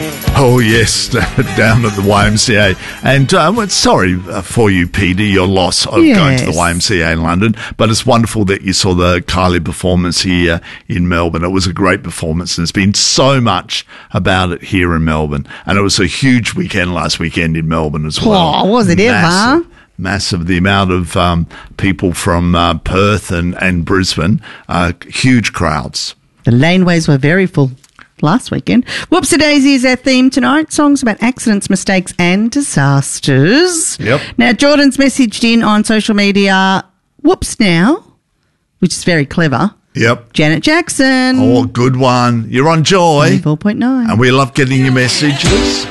Oh, yes, down at the YMCA. And sorry for you, Peter, your loss of going to the YMCA in London. But it's wonderful that you saw the Kylie performance here in Melbourne. It was a great performance, and there's been so much about it here in Melbourne. And it was a huge weekend last weekend in Melbourne as well. Oh, was it ever? Massive. The amount of people from Perth and Brisbane, huge crowds. The laneways were very full last weekend. Whoops-a-daisy is our theme tonight. Songs about accidents, mistakes and disasters. Yep. Now, Jordan's messaged in on social media, whoops now, which is very clever. Yep. Janet Jackson. Oh, good one. You're on Joy. 94.9. And we love getting your messages.